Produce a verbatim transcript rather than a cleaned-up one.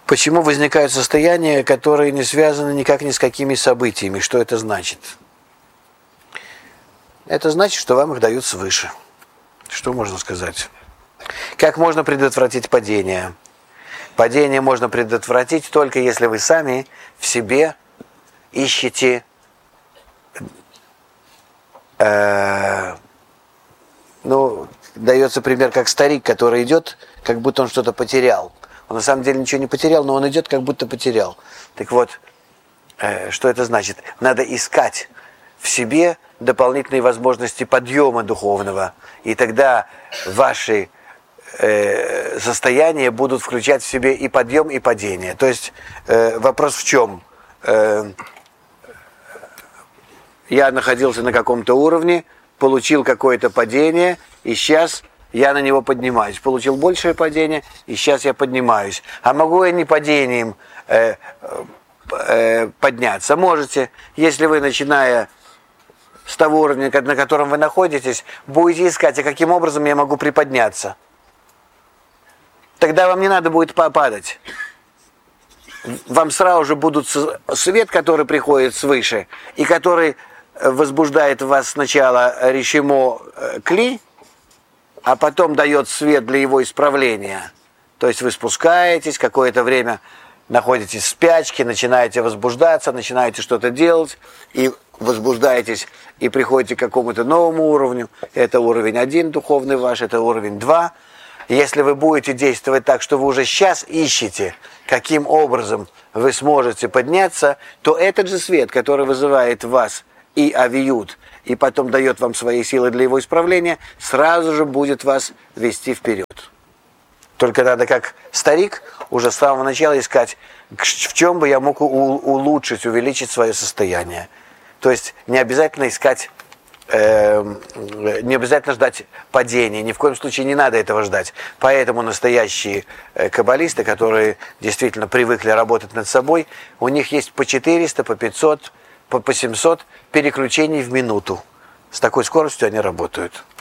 Почему возникают состояния, которые не связаны никак ни с какими событиями? Что это значит? Это значит, что вам их дают свыше. Что можно сказать? Как можно предотвратить падение? Падение можно предотвратить только если вы сами в себе ищете э, ну, дается пример, как старик, который идет, как будто он что-то потерял. Он на самом деле ничего не потерял, но он идет, как будто потерял. Так вот, э, что это значит? Надо искать в себе дополнительные возможности подъема духовного, и тогда ваши э, состояния будут включать в себе и подъем, и падение. То есть э, вопрос в чем? Э, я находился на каком-то уровне, получил какое-то падение, и сейчас я на него поднимаюсь. Получил большее падение, и сейчас я поднимаюсь. А могу я не падением э, э, подняться? Можете, если вы, начиная с того уровня, на котором вы находитесь, будете искать, а каким образом я могу приподняться. Тогда вам не надо будет падать. Вам сразу же будут свет, который приходит свыше, и который возбуждает в вас сначала решимо кли, а потом дает свет для его исправления. То есть вы спускаетесь, какое-то время находитесь в спячке, начинаете возбуждаться, начинаете что-то делать, и возбуждаетесь, и приходите к какому-то новому уровню. Это уровень один духовный ваш, это уровень два. Если вы будете действовать так, что вы уже сейчас ищете, каким образом вы сможете подняться, то этот же свет, который вызывает в вас и авиют, и потом дает вам свои силы для его исправления, сразу же будет вас вести вперед. Только надо, как старик, уже с самого начала искать, в чем бы я мог улучшить, увеличить свое состояние. То есть не обязательно искать, э, не обязательно ждать падения, ни в коем случае не надо этого ждать. Поэтому настоящие э, каббалисты, которые действительно привыкли работать над собой, у них есть по четыреста, по пятьсот, по, по семьсот переключений в минуту. С такой скоростью они работают.